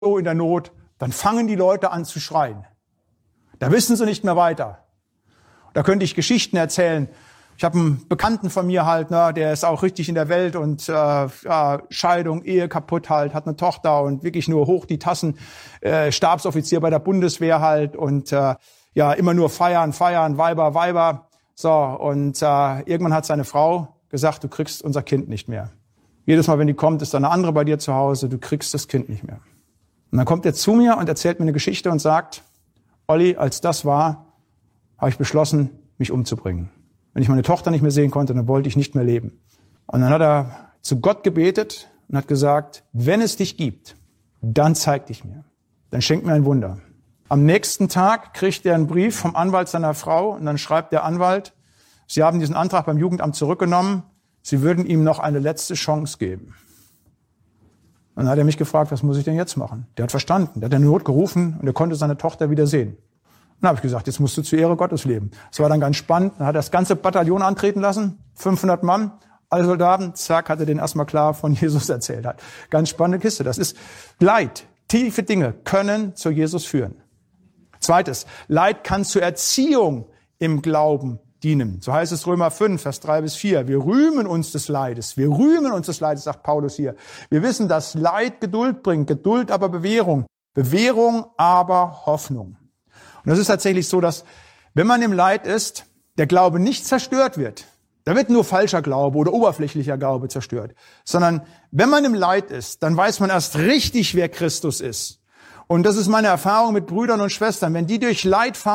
in der Not, dann fangen die Leute an zu schreien. Da wissen sie nicht mehr weiter. Da könnte ich Geschichten erzählen. Ich habe einen Bekannten von mir halt, ne, der ist auch richtig in der Welt und Scheidung, Ehe kaputt halt, hat eine Tochter und wirklich nur hoch die Tassen, Stabsoffizier bei der Bundeswehr halt und immer nur feiern, Weiber. So, und irgendwann hat seine Frau gesagt, du kriegst unser Kind nicht mehr. Jedes Mal, wenn die kommt, ist da eine andere bei dir zu Hause, du kriegst das Kind nicht mehr. Und dann kommt er zu mir und erzählt mir eine Geschichte und sagt, Olli, als das war, habe ich beschlossen, mich umzubringen. Wenn ich meine Tochter nicht mehr sehen konnte, dann wollte ich nicht mehr leben. Und dann hat er zu Gott gebetet und hat gesagt, wenn es dich gibt, dann zeig dich mir. Dann schenk mir ein Wunder. Am nächsten Tag kriegt er einen Brief vom Anwalt seiner Frau und dann schreibt der Anwalt, Sie haben diesen Antrag beim Jugendamt zurückgenommen, Sie würden ihm noch eine letzte Chance geben. Und dann hat er mich gefragt, was muss ich denn jetzt machen? Der hat verstanden, der hat in Not gerufen und er konnte seine Tochter wieder sehen. Dann habe ich gesagt, jetzt musst du zur Ehre Gottes leben. Das war dann ganz spannend. Dann hat er das ganze Bataillon antreten lassen, 500 Mann, alle Soldaten, zack, hat er denen erstmal klar von Jesus erzählt. Hat. Ganz spannende Kiste. Das ist Leid. Tiefe Dinge können zu Jesus führen. Zweites, Leid kann zur Erziehung im Glauben dienen. So heißt es Römer 5, Vers 3 bis 4. Wir rühmen uns des Leides. Wir rühmen uns des Leides, sagt Paulus hier. Wir wissen, dass Leid Geduld bringt. Geduld aber Bewährung. Bewährung aber Hoffnung. Und es ist tatsächlich so, dass wenn man im Leid ist, der Glaube nicht zerstört wird. Da wird nur falscher Glaube oder oberflächlicher Glaube zerstört. Sondern wenn man im Leid ist, dann weiß man erst richtig, wer Christus ist. Und das ist meine Erfahrung mit Brüdern und Schwestern. Wenn die durch Leid fahren,